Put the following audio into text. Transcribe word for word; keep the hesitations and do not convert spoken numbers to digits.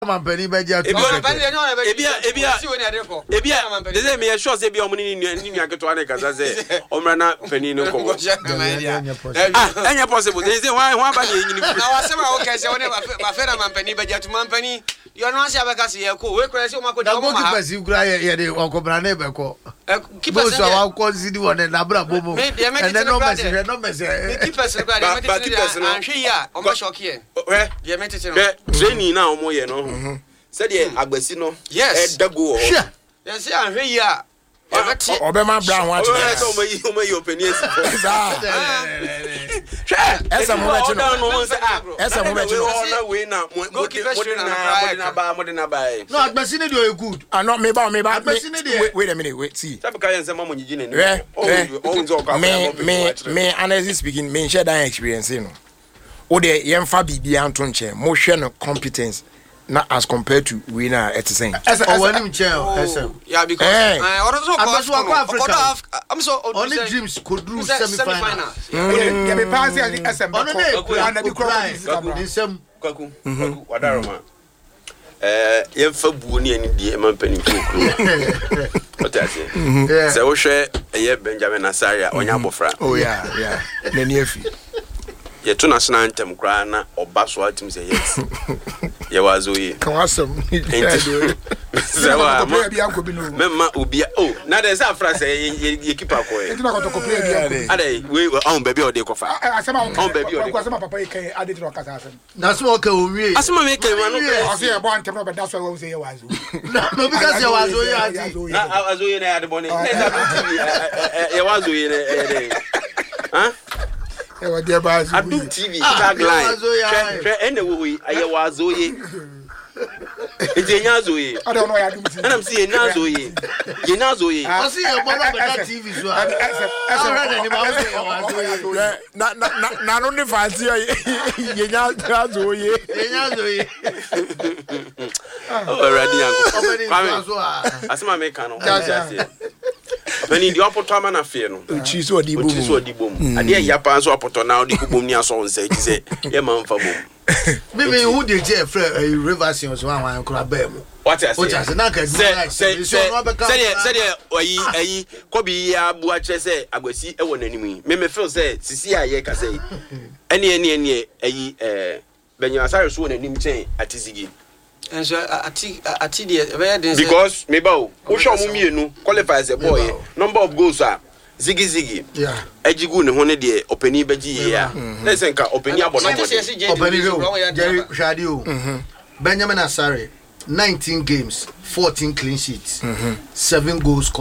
Mampeni beja. Ebia ebia ebia they say me sure say be omuni ni ni aketo ane kasa say omra na peni no ko. Ah, anya possible. They say why why ba ni ni. Na wasema okay say one ma fera mampeni beja to mampeni. You know say abeka say ko we kura say o mako da ma. Na go keep you kura ye de okobra na be ko. Keep us wa ko zidi one na bra bobo. And then no message, no message. Keep us kura de message. Anhwe ya o ma shock here. Eh, de message no. Training na o mo ye no. Said the agbesi no yes dago sure yes ahwe yi a obema brown watch so me you me opinion esa mo bechi no esa mo bechi no we na mo na ba mo na ba no agbesi ne dey good ah no me ba me ba wait a minute wait see sabe ka yense mama nyiji ne me me me honestly speaking me share that experience you know o de yemfa bibia anto nche mo hwe no competence not as compared to winner at the same. Oh, when him chair, yeah, because I also Africa. I'm so only dreams could do semi-final. Yeah, me pass the S M. On the day, and the cry. Kwaku, kwaku, wadaroma. Eh, yemfa buoni ani die mampani kokro. What I say? Say wo hwe eye Benjamin Nasaria onya bofra. Oh yeah, yeah. Nani afi. Ye to national anthem kra na oba so atim say yes. Ye wazo ye. Kan wasam. Say wa memma obi oh na dey say afra say ye keep akọ ye. Enti na ko to ko play bia. Ade we on baby o dey kofa. Asema on baby o dey. Asema papa ye kan ade tro kasa asem. Na so okay o wie. Asema me kan no. Ase ye bon tem no be that's why we say ye wazo. No no because ye wazo ye ati. Na wazo ye na ade boni. Na ye wazo ye na huh? E wa dia ba azu. Adu T V tagline. Hwe ene wo yi aye wazo ye. Eje nyazo ye. Ade no ya dum T V. Ana msi ye nyazo ye. Ye nyazo ye. O si ye bono be T V so. Asa ni ma o se wazo ye. Na na na no ni fancy ye nyazo ye. Ye nyazo ye. Oh ready yango. Asema me kan no. Beni di opoto ama na fie no. Uchi so di bom. Uchi so di bom. Ade ya pa so opoto na odi kubom ni aso nse ji se ye man fa bom. Bibi who dey je free reversion so wan wan kura ba mu. What I say? What I say na ka do like say say say say oyi ayi kobi ya bu a kire say agbasi e wo nanim. Me me feel say sisi aye ka say. Ene ene ene ayi eh Benjamin Asare so nanim chen atizigi. And so ati ati the because me ba o hwe omo mienu qualify as a boy number of goals are zigi zigi yeah ejigu ne ho ne de opani baji ye ya na say nka opani abo no opani Jerry Shadi o Benjamin Asare nineteen games fourteen clean sheets seven goals